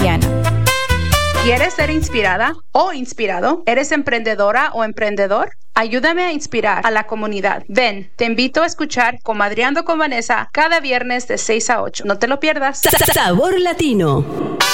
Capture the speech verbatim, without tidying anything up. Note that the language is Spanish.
colombiana. ¿Quieres ser inspirada o inspirado? ¿Eres emprendedora o emprendedor? Ayúdame a inspirar a la comunidad. Ven, te invito a escuchar Comadreando con Vanessa cada viernes de seis a ocho. No te lo pierdas. Sabor Latino.